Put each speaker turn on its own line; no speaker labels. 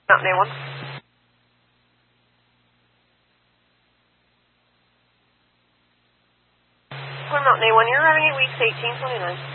Mountain A1. Mountain A1, you're running 8 weeks, 1829.